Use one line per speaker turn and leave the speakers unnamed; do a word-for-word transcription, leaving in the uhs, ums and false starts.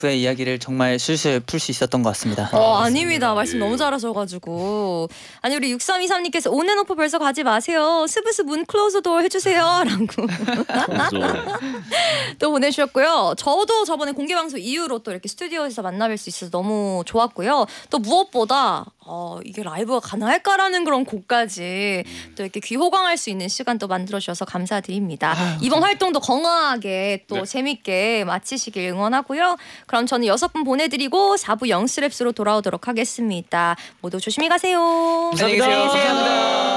의 이야기를 정말 술술 풀 수 있었던 것 같습니다.
어, 아닙니다. 말씀 너무 잘하셔가지고. 아니 우리 육삼이삼님께서 온앤오프 벌써 가지 마세요. 스브스 문 클로즈 도어 해주세요. 라고 또 보내주셨고요. 저도 저번에 공개방송 이후로 또 이렇게 스튜디오에서 만나뵐 수 있어서 너무 좋았고요. 또 무엇보다 어, 이게 라이브가 가능할까라는 그런 곡까지 또 이렇게 귀호강할 수 있는 시간 또 만들어주셔서 감사드립니다. 아유, 이번 활동도 건강하게 또 네. 재밌게 마치시길 응원하고요. 그럼 저는 여섯 분 보내드리고 사 부 영스랩스로 돌아오도록 하겠습니다. 모두 조심히 가세요.
안녕히 계세요. 감사합니다.